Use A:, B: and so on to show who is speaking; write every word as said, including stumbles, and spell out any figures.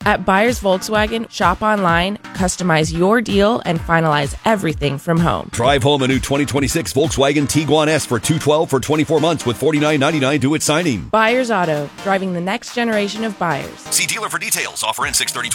A: At Buyers Volkswagen, shop online, customize your deal, and finalize everything from home.
B: Drive home a new twenty twenty-six Volkswagen Tiguan S for two hundred twelve dollars for twenty-four months with forty-nine ninety-nine due at signing.
A: Buyers Auto, driving the next generation of buyers.
B: See dealer for details. Offer in six thirty